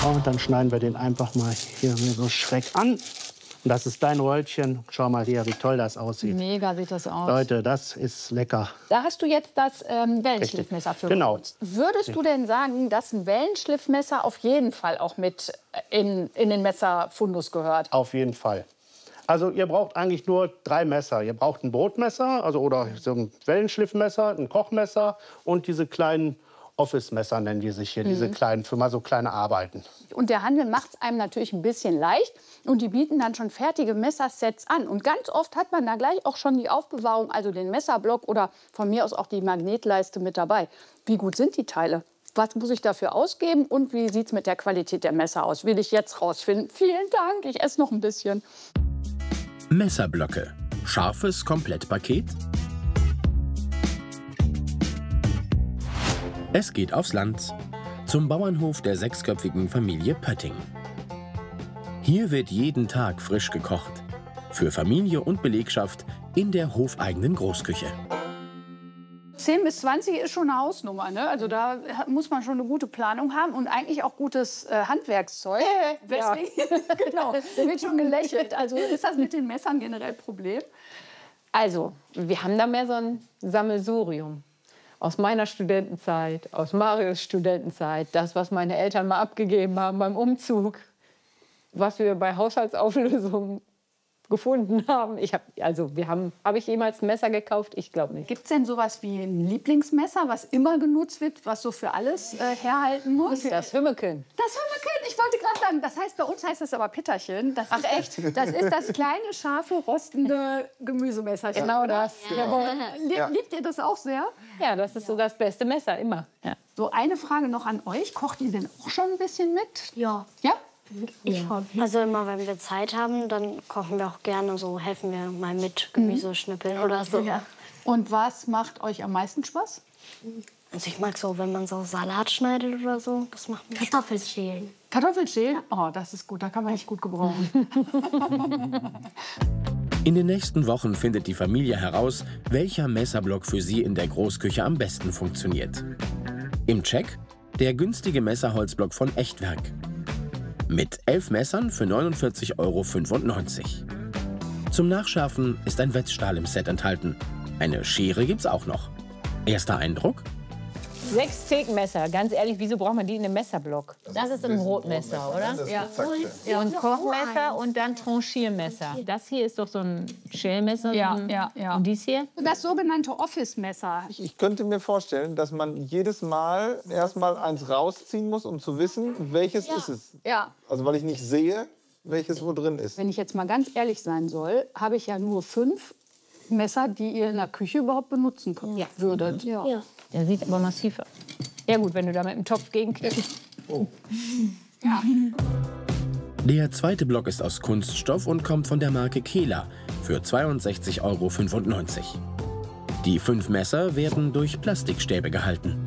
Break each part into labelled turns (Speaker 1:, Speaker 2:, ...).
Speaker 1: Und dann schneiden wir den einfach mal hier so schräg an. Und das ist dein Röllchen. Schau mal hier, wie toll das aussieht.
Speaker 2: Mega sieht das aus.
Speaker 1: Leute, das ist lecker.
Speaker 2: Da hast du jetzt das Wellenschliffmesser für
Speaker 1: Genau.
Speaker 2: benutzt. Würdest du denn sagen, dass ein Wellenschliffmesser auf jeden Fall auch mit in den Messerfundus gehört?
Speaker 1: Auf jeden Fall. Also ihr braucht eigentlich nur 3 Messer. Ihr braucht ein Brotmesser, also oder so ein Wellenschliffmesser, ein Kochmesser und diese kleinen Office-Messer nennen die sich hier, diese kleinen, für mal so kleine Arbeiten.
Speaker 2: Und der Handel macht es einem natürlich ein bisschen leicht. Und die bieten dann schon fertige Messersets an. Und ganz oft hat man da gleich auch schon die Aufbewahrung, also den Messerblock oder von mir aus auch die Magnetleiste mit dabei. Wie gut sind die Teile? Was muss ich dafür ausgeben und wie sieht es mit der Qualität der Messer aus? Will ich jetzt rausfinden. Vielen Dank, ich esse noch ein bisschen.
Speaker 3: Messerblöcke. Scharfes Komplettpaket? Es geht aufs Land, zum Bauernhof der 6-köpfigen Familie Pötting. Hier wird jeden Tag frisch gekocht. Für Familie und Belegschaft in der hofeigenen Großküche.
Speaker 2: 10 bis 20 ist schon eine Hausnummer, ne? Also da muss man schon eine gute Planung haben und eigentlich auch gutes Handwerkszeug.
Speaker 4: Ja.
Speaker 2: Genau, da wird schon gelächelt. Also ist das mit den Messern generell ein Problem?
Speaker 4: Also, wir haben da mehr so ein Sammelsurium. Aus meiner Studentenzeit, aus Marius Studentenzeit, das, was meine Eltern mal abgegeben haben beim Umzug, was wir bei Haushaltsauflösungen gefunden haben. Habe ich jemals ein Messer gekauft? Ich glaube nicht.
Speaker 2: Gibt es denn sowas wie ein Lieblingsmesser, was immer genutzt wird, was so für alles herhalten muss?
Speaker 4: Das Hümmeken.
Speaker 2: Das Hümmeken, ich wollte gerade sagen, das heißt, bei uns heißt das aber Pitterchen. Das ist echt? Das ist das kleine, scharfe, rostende Gemüsemesserchen.
Speaker 4: Genau das.
Speaker 2: Ja. Liebt ihr das auch sehr?
Speaker 4: Ja, das ist so das beste Messer, immer. Ja.
Speaker 2: So, eine Frage noch an euch. Kocht ihr denn auch schon ein bisschen mit?
Speaker 5: Ja.
Speaker 2: Ja?
Speaker 5: Also immer, wenn wir Zeit haben, dann kochen wir auch gerne so, helfen wir mal mit Gemüse schnippeln oder so.
Speaker 2: Ja. Und was macht euch am meisten Spaß?
Speaker 5: Also ich mag so, wenn man so Salat schneidet oder so, das macht mir
Speaker 6: Kartoffelschälen.
Speaker 2: Kartoffelschälen? Oh, das ist gut, da kann man echt gut gebrauchen.
Speaker 3: In den nächsten Wochen findet die Familie heraus, welcher Messerblock für sie in der Großküche am besten funktioniert. Im Check der günstige Messerholzblock von Echtwerk. Mit 11 Messern für 49,95 €. Zum Nachschärfen ist ein Wetzstahl im Set enthalten. Eine Schere gibt's auch noch. Erster Eindruck?
Speaker 4: 6 Thekmesser. Ganz ehrlich, wieso braucht man die in einem Messerblock?
Speaker 7: Das ist ein Brotmesser, oder?
Speaker 4: Ja, und Kochmesser und dann Tranchiermesser. Das hier ist doch so ein Schälmesser.
Speaker 2: Ja.
Speaker 4: Und dies hier?
Speaker 2: Das sogenannte Office-Messer.
Speaker 8: Ich könnte mir vorstellen, dass man jedes Mal erstmal eins rausziehen muss, um zu wissen, welches ist es.
Speaker 2: Ja.
Speaker 8: Also weil ich nicht sehe, welches wo drin ist.
Speaker 2: Wenn ich jetzt mal ganz ehrlich sein soll, habe ich ja nur 5 Messer, die ihr in der Küche überhaupt benutzen würdet.
Speaker 5: Ja.
Speaker 4: Der sieht aber massiv aus. Ja gut, wenn du da mit dem Topf gegenknickst.
Speaker 8: Oh.
Speaker 2: Ja.
Speaker 3: Der zweite Block ist aus Kunststoff und kommt von der Marke Kehler für 62,95 €. Die 5 Messer werden durch Plastikstäbe gehalten.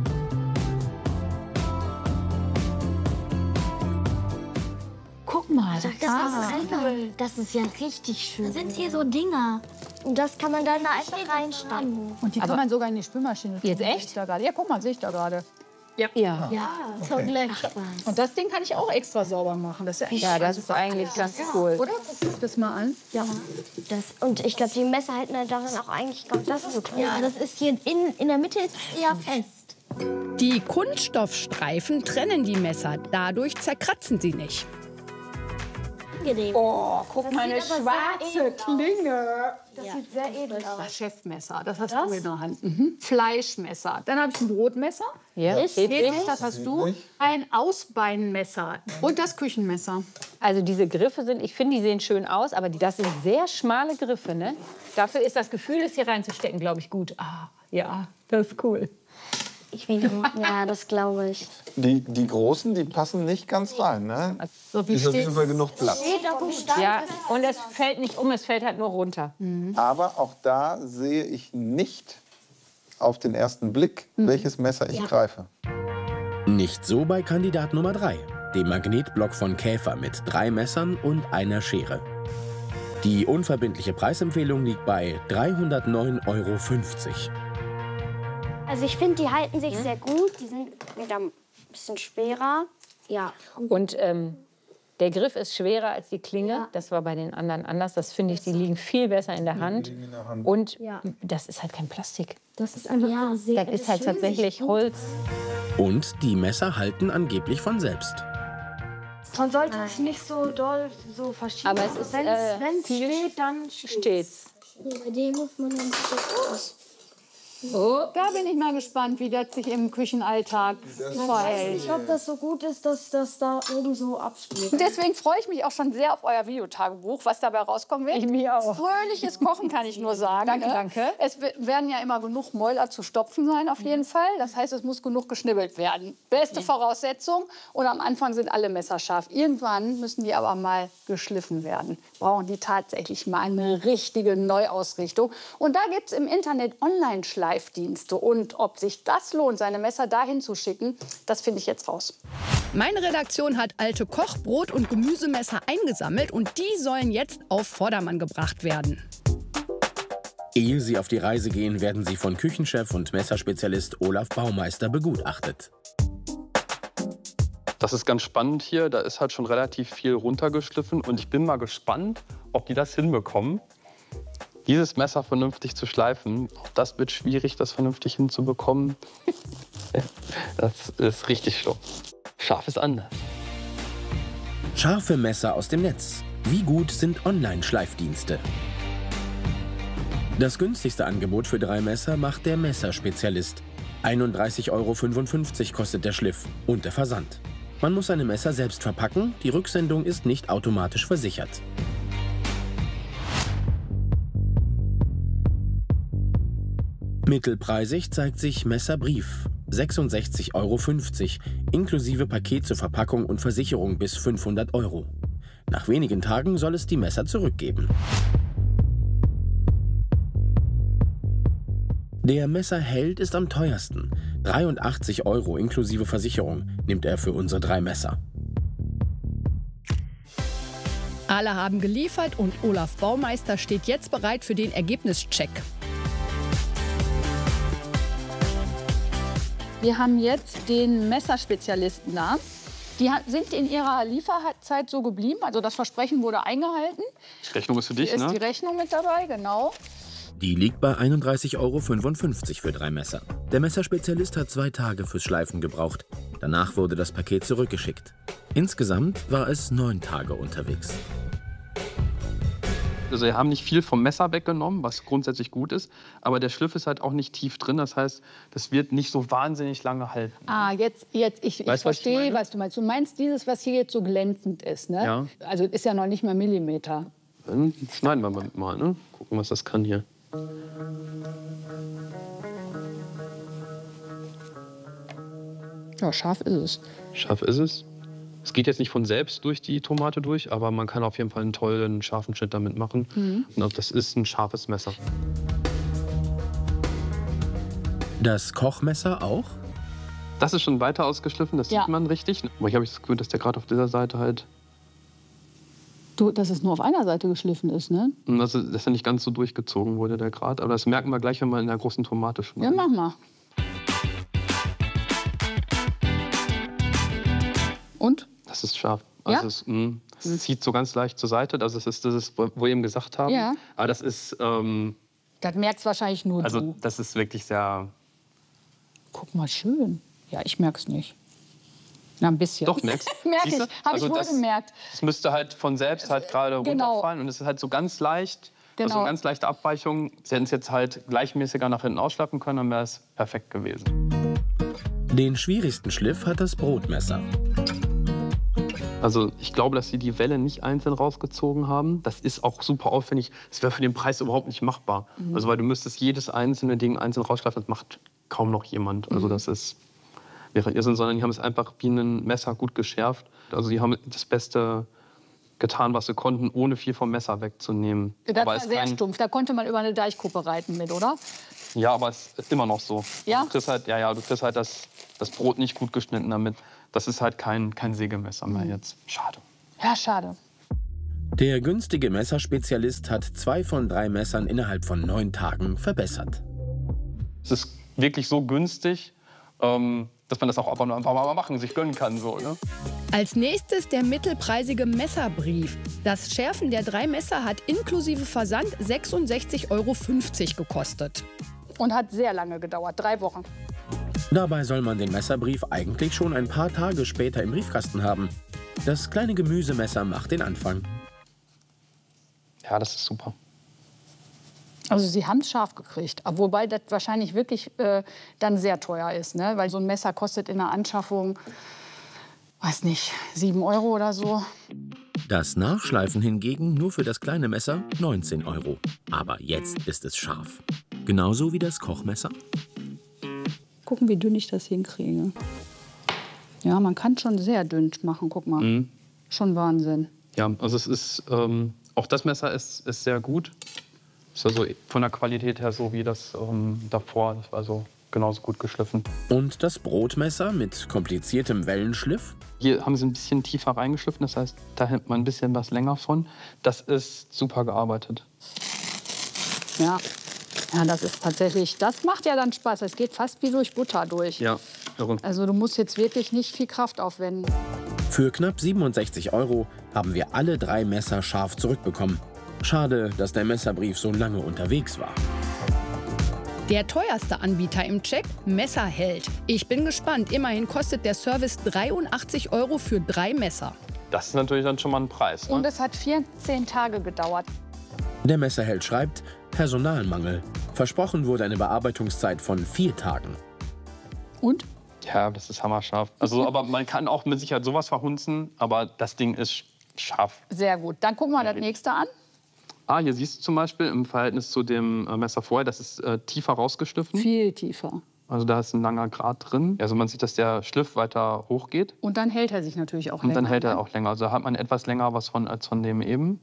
Speaker 6: Guck mal, das ist ja richtig schön. Da sind hier so Dinger.
Speaker 5: Und das kann man dann da einfach reinstecken.
Speaker 2: Und die kann man sogar in die Spülmaschine tun.
Speaker 4: Jetzt echt?
Speaker 2: Da gerade. Ja, guck mal, sehe ich da gerade.
Speaker 4: Ja.
Speaker 6: Ja, so gleich.
Speaker 2: Und das Ding kann ich auch extra sauber machen. Das ist
Speaker 4: Ja, das ist eigentlich ganz cool.
Speaker 2: Oder? Guck das mal an.
Speaker 5: Ja. Und ich glaube, die Messer halten darin auch eigentlich ganz gut.
Speaker 6: Ja, das ist hier in der Mitte ist es eher fest.
Speaker 9: Die Kunststoffstreifen trennen die Messer, dadurch zerkratzen sie nicht.
Speaker 2: Oh, guck mal, eine schwarze Klinge.
Speaker 5: Das sieht sehr edel aus.
Speaker 2: Das Chefmesser, das hast du in der Hand. Fleischmesser. Dann habe ich ein Brotmesser.
Speaker 4: Ja.
Speaker 2: Hedwig, das hast du. Ein Ausbeinmesser und das Küchenmesser.
Speaker 4: Also diese Griffe sind, ich finde, die sehen schön aus, aber das sind sehr schmale Griffe, ne? Dafür ist das Gefühl, es hier reinzustecken, glaube ich, gut. Ah, ja, das ist cool.
Speaker 5: Ja, das glaube ich.
Speaker 8: Die großen, die passen nicht ganz rein, ne?
Speaker 2: So, wie
Speaker 8: Ist auf jeden Fall genug Platz.
Speaker 4: Ja, und es fällt nicht um, es fällt halt nur runter.
Speaker 8: Aber auch da sehe ich nicht auf den ersten Blick, welches Messer ich greife.
Speaker 3: Nicht so bei Kandidat Nummer 3, dem Magnetblock von Käfer mit 3 Messern und einer Schere. Die unverbindliche Preisempfehlung liegt bei 309,50 €.
Speaker 5: Also ich finde, die halten sich sehr gut. Die sind wieder ein bisschen schwerer. Ja.
Speaker 4: Und der Griff ist schwerer als die Klinge. Ja. Das war bei den anderen anders. Das finde ich, die liegen viel besser in der Hand. Und das ist halt kein Plastik.
Speaker 6: Das ist einfach
Speaker 4: das ist halt tatsächlich Holz.
Speaker 3: Und die Messer halten angeblich von selbst.
Speaker 6: Man sollte es nicht so doll so verschieben.
Speaker 4: Aber es ist,
Speaker 6: wenn es steht, dann steht's.
Speaker 5: Bei dem muss man dann aus.
Speaker 2: Oh, da bin ich mal gespannt, wie das sich im Küchenalltag verhält.
Speaker 6: Ich hoffe, dass so gut ist, dass das da oben so abspielt.
Speaker 2: Und deswegen freue ich mich auch schon sehr auf euer Videotagebuch, was dabei rauskommen wird.
Speaker 4: Ich mich auch.
Speaker 2: Fröhliches Kochen kann ich nur sagen.
Speaker 4: Danke,
Speaker 2: ne?
Speaker 4: danke.
Speaker 2: Es werden ja immer genug Mäuler zu stopfen sein, auf jeden Fall. Das heißt, es muss genug geschnibbelt werden. Beste Voraussetzung. Und am Anfang sind alle Messer scharf. Irgendwann müssen die aber mal geschliffen werden. Brauchen die tatsächlich mal eine richtige Neuausrichtung. Und da gibt es im Internet Online-Schleifdienste. Und ob sich das lohnt, seine Messer dahin zu schicken, das finde ich jetzt raus.
Speaker 9: Meine Redaktion hat alte Koch-, Brot- und Gemüsemesser eingesammelt und die sollen jetzt auf Vordermann gebracht werden.
Speaker 3: Ehe sie auf die Reise gehen, werden sie von Küchenchef und Messerspezialist Olaf Baumeister begutachtet.
Speaker 10: Das ist ganz spannend hier. Da ist halt schon relativ viel runtergeschliffen. Und ich bin mal gespannt, ob die das hinbekommen, dieses Messer vernünftig zu schleifen. Auch das wird schwierig, das vernünftig hinzubekommen. Das ist richtig schlimm. Scharf ist anders.
Speaker 3: Scharfe Messer aus dem Netz. Wie gut sind Online-Schleifdienste? Das günstigste Angebot für 3 Messer macht der Messerspezialist. 31,55 € kostet der Schliff und der Versand. Man muss seine Messer selbst verpacken, die Rücksendung ist nicht automatisch versichert. Mittelpreisig zeigt sich Messerbrief, 66,50 € inklusive Paket zur Verpackung und Versicherung bis 500 €. Nach wenigen Tagen soll es die Messer zurückgeben. Der Messerheld ist am teuersten. 83 € inklusive Versicherung nimmt er für unsere 3 Messer.
Speaker 9: Alle haben geliefert und Olaf Baumeister steht jetzt bereit für den Ergebnischeck.
Speaker 2: Wir haben jetzt den Messerspezialisten da. Die sind in ihrer Lieferzeit so geblieben. Also das Versprechen wurde eingehalten.
Speaker 10: Die Rechnung ist für dich,
Speaker 2: Hier
Speaker 10: ne?
Speaker 2: ist die Rechnung mit dabei, genau.
Speaker 3: Die liegt bei 31,55 € für 3 Messer. Der Messerspezialist hat 2 Tage fürs Schleifen gebraucht. Danach wurde das Paket zurückgeschickt. Insgesamt war es 9 Tage unterwegs.
Speaker 10: Also wir haben nicht viel vom Messer weggenommen, was grundsätzlich gut ist. Aber der Schliff ist halt auch nicht tief drin. Das heißt, das wird nicht so wahnsinnig lange halten.
Speaker 2: Ah, ich verstehe, was du meinst. Du meinst dieses, was hier jetzt so glänzend ist, ne?
Speaker 10: Ja.
Speaker 2: Also ist ja noch nicht mal Millimeter.
Speaker 10: Dann schneiden wir mal, ne? Gucken, was das kann hier.
Speaker 2: Ja, scharf ist es.
Speaker 10: Scharf ist es. Es geht jetzt nicht von selbst durch die Tomate durch, aber man kann auf jeden Fall einen tollen, scharfen Schnitt damit machen. Und das ist ein scharfes Messer.
Speaker 3: Das Kochmesser auch?
Speaker 10: Das ist schon weiter ausgeschliffen, das sieht man richtig. Aber hier habe ich das Gefühl, dass der gerade auf dieser Seite halt...
Speaker 2: Dass es nur auf einer Seite geschliffen ist, ne?
Speaker 10: Dass er nicht ganz so durchgezogen wurde, der Grat. Aber das merken wir gleich, wenn wir in der großen Tomate schneiden.
Speaker 2: Ja, mach mal. Und?
Speaker 10: Das ist scharf. Also es zieht so ganz leicht zur Seite. Also das ist, wo wir eben gesagt haben.
Speaker 2: Ja.
Speaker 10: Aber das ist...
Speaker 2: das merkst wahrscheinlich nur
Speaker 10: also
Speaker 2: du.
Speaker 10: Das ist wirklich sehr...
Speaker 2: Guck mal, schön. Ja, ich merk's nicht. Na, ein bisschen.
Speaker 10: Doch, merkst
Speaker 2: Merk ich. Habe ich wohl gemerkt.
Speaker 10: Das müsste halt von selbst halt gerade runterfallen. Und es ist halt so ganz leicht. Also eine ganz leichte Abweichung. Sie hätten es jetzt halt gleichmäßiger nach hinten ausschlappen können, dann wäre es perfekt gewesen.
Speaker 3: Den schwierigsten Schliff hat das Brotmesser.
Speaker 10: Also ich glaube, dass sie die Welle nicht einzeln rausgezogen haben. Das ist auch super aufwendig. Das wäre für den Preis überhaupt nicht machbar. Also weil du müsstest jedes einzelne Ding einzeln rausschleifen. Das macht kaum noch jemand. Also das wäre Irrsinn, sondern die haben es einfach wie ein Messer gut geschärft. Also die haben das Beste getan, was sie konnten, ohne viel vom Messer wegzunehmen.
Speaker 2: Das war sehr stumpf. Da konnte man über eine Deichkuppe reiten mit, oder?
Speaker 10: Ja, aber es ist immer noch so.
Speaker 2: Ja?
Speaker 10: Du kriegst halt das Brot nicht gut geschnitten damit. Das ist halt kein Sägemesser mehr jetzt. Schade.
Speaker 2: Ja, schade.
Speaker 3: Der günstige Messerspezialist hat 2 von 3 Messern innerhalb von 9 Tagen verbessert.
Speaker 10: Es ist wirklich so günstig, dass man das auch einfach mal machen, sich gönnen kann. So, ne?
Speaker 9: Als nächstes der mittelpreisige Messerbrief. Das Schärfen der 3 Messer hat inklusive Versand 66,50 € gekostet.
Speaker 2: Und hat sehr lange gedauert, 3 Wochen.
Speaker 3: Dabei soll man den Messerbrief eigentlich schon ein paar Tage später im Briefkasten haben. Das kleine Gemüsemesser macht den Anfang.
Speaker 10: Ja, das ist super.
Speaker 2: Also Sie haben es scharf gekriegt, wobei das wahrscheinlich wirklich dann sehr teuer ist, ne? Weil so ein Messer kostet in der Anschaffung, weiß nicht, 7 € oder so.
Speaker 3: Das Nachschleifen hingegen nur für das kleine Messer 19 €. Aber jetzt ist es scharf. Genauso wie das Kochmesser.
Speaker 2: Gucken, wie dünn ich das hinkriege. Ja, man kann schon sehr dünn machen, guck mal.
Speaker 10: Mhm.
Speaker 2: Schon Wahnsinn.
Speaker 10: Ja, also es ist, auch das Messer ist sehr gut. Ist also von der Qualität her so wie das davor. Das war so genauso gut geschliffen.
Speaker 3: Und das Brotmesser mit kompliziertem Wellenschliff?
Speaker 10: Hier haben sie ein bisschen tiefer reingeschliffen, das heißt, da hält man ein bisschen was länger von. Das ist super gearbeitet.
Speaker 2: Ja. Ja, das ist tatsächlich, das macht ja dann Spaß. Es geht fast wie durch Butter durch.
Speaker 10: Ja, irre.
Speaker 2: Also du musst jetzt wirklich nicht viel Kraft aufwenden.
Speaker 3: Für knapp 67 € haben wir alle 3 Messer scharf zurückbekommen. Schade, dass der Messerbrief so lange unterwegs war.
Speaker 9: Der teuerste Anbieter im Check, Messerheld. Ich bin gespannt. Immerhin kostet der Service 83 € für 3 Messer.
Speaker 10: Das ist natürlich dann schon mal ein Preis. Ne?
Speaker 2: Und es hat 14 Tage gedauert.
Speaker 3: Der Messerheld schreibt, Personalmangel. Versprochen wurde eine Bearbeitungszeit von 4 Tagen.
Speaker 2: Und?
Speaker 10: Ja, das ist hammerscharf. Also, aber man kann auch mit Sicherheit sowas verhunzen, aber das Ding ist scharf.
Speaker 2: Sehr gut. Dann gucken wir das nächste an.
Speaker 10: Hier siehst du zum Beispiel im Verhältnis zu dem Messer vorher, das ist tiefer rausgeschliffen.
Speaker 2: Viel tiefer.
Speaker 10: Also da ist ein langer Grat drin. Also man sieht, dass der Schliff weiter hochgeht.
Speaker 2: Und dann hält er sich natürlich auch länger.
Speaker 10: Und dann hält er auch länger. Also da hat man etwas länger was von als von dem eben.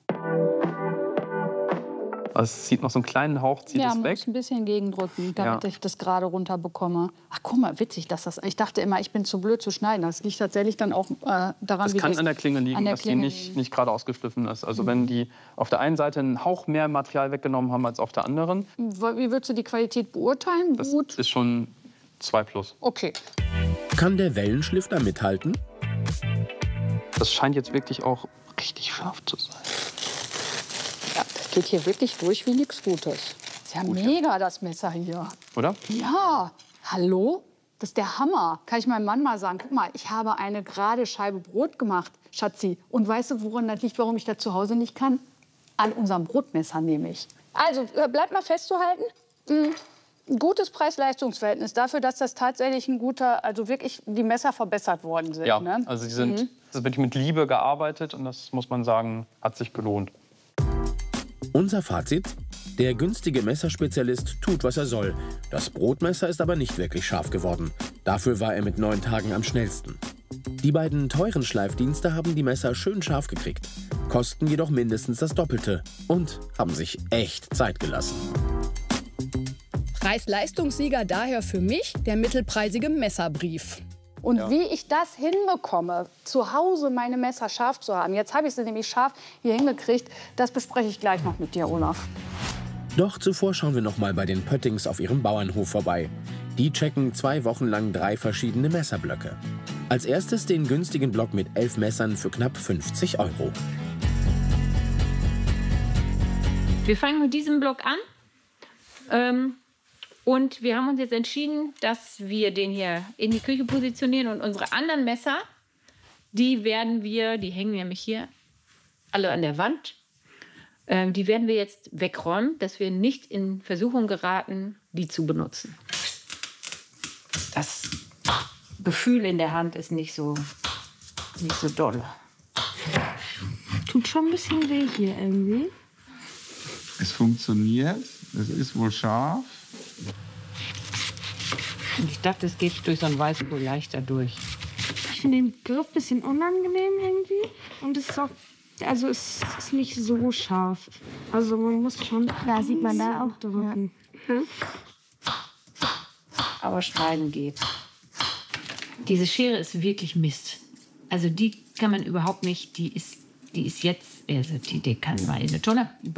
Speaker 10: Also es zieht noch so einen kleinen Hauch, zieht es weg.
Speaker 2: Ja, muss ein bisschen gegendrücken, damit ich das gerade runter bekomme. Ach, guck mal, witzig, dass das. Ich dachte immer, ich bin zu blöd zu schneiden. Das liegt tatsächlich dann auch daran,
Speaker 10: das
Speaker 2: wie
Speaker 10: kann an der Klinge liegen, dass die nicht gerade ausgeschliffen ist. Also wenn die auf der einen Seite einen Hauch mehr Material weggenommen haben als auf der anderen.
Speaker 2: Wie würdest du die Qualität beurteilen?
Speaker 10: Das
Speaker 2: Gut.
Speaker 10: ist schon 2+.
Speaker 2: Okay.
Speaker 3: Kann der Wellenschliff da mithalten?
Speaker 10: Das scheint jetzt wirklich auch richtig scharf zu sein.
Speaker 2: Ja, das geht hier wirklich durch wie nichts Gutes. Ist ja mega, das Messer hier.
Speaker 10: Oder?
Speaker 2: Ja. Hallo? Das ist der Hammer. Kann ich meinem Mann mal sagen. Guck mal, ich habe eine gerade Scheibe Brot gemacht, Schatzi. Und weißt du, woran das liegt, warum ich das zu Hause nicht kann? An unserem Brotmesser nämlich. Also, bleibt mal festzuhalten. Ein gutes Preis-Leistungs-Verhältnis dafür, dass das tatsächlich ein guter, also wirklich die Messer verbessert worden sind.
Speaker 10: Ja,
Speaker 2: ne?
Speaker 10: also die sind das wird mit Liebe gearbeitet und das muss man sagen, hat sich gelohnt.
Speaker 3: Unser Fazit? Der günstige Messerspezialist tut, was er soll. Das Brotmesser ist aber nicht wirklich scharf geworden. Dafür war er mit 9 Tagen am schnellsten. Die beiden teuren Schleifdienste haben die Messer schön scharf gekriegt, kosten jedoch mindestens das Doppelte und haben sich echt Zeit gelassen.
Speaker 9: Preis-Leistungssieger daher für mich der mittelpreisige Messerbrief.
Speaker 2: Und wie ich das hinbekomme, zu Hause meine Messer scharf zu haben, jetzt habe ich sie nämlich scharf hier hingekriegt, das bespreche ich gleich noch mit dir, Olaf.
Speaker 3: Doch zuvor schauen wir noch mal bei den Pöttings auf ihrem Bauernhof vorbei. Die checken 2 Wochen lang 3 verschiedene Messerblöcke. Als erstes den günstigen Block mit 11 Messern für knapp 50 €.
Speaker 11: Wir fangen mit diesem Block an. Und wir haben uns jetzt entschieden, dass wir den hier in die Küche positionieren und unsere anderen Messer, die hängen nämlich hier alle an der Wand, die werden wir jetzt wegräumen, dass wir nicht in Versuchung geraten, die zu benutzen. Das Gefühl in der Hand ist nicht so doll.
Speaker 6: Tut schon ein bisschen weh hier irgendwie.
Speaker 8: Es funktioniert, es ist wohl scharf.
Speaker 11: Ich dachte, es geht durch so ein Weißkohl leichter durch.
Speaker 6: Ich finde den Griff ein bisschen unangenehm irgendwie. Und es ist auch, also es ist nicht so scharf. Also man muss schon. Da sieht man da auch drücken. Ja.
Speaker 11: Aber schneiden geht. Diese Schere ist wirklich Mist. Also die kann man überhaupt nicht, die ist jetzt, also die kann mal eine Tonne.